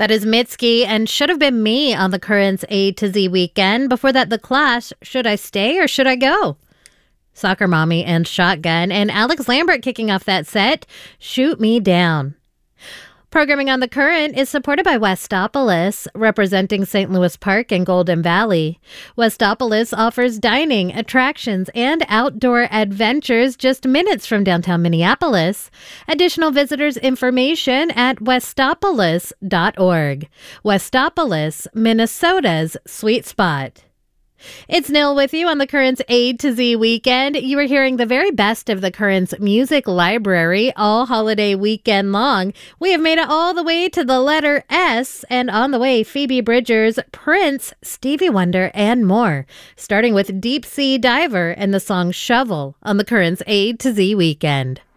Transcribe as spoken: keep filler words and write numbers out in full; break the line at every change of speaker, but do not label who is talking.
That is Mitski and Should Have Been Me on the Currents A to Z weekend. Before that, The Clash, Should I Stay or Should I Go? Soccer Mommy and Shotgun. And Alex Lambert kicking off that set, Shoot Me Down. Programming on The Current is supported by Westopolis, representing Saint Louis Park and Golden Valley. Westopolis offers dining, attractions, and outdoor adventures just minutes from downtown Minneapolis. Additional visitors information at westopolis dot org. Westopolis, Minnesota's sweet spot. It's Nil with you on the Currents A to Z weekend. You are hearing the very best of the Currents music library all holiday weekend long. We have made it all the way to the letter S, and on the way, Phoebe Bridgers, Prince, Stevie Wonder, and more. Starting with Deep Sea Diver and the song Shovel on the Currents A to Z weekend.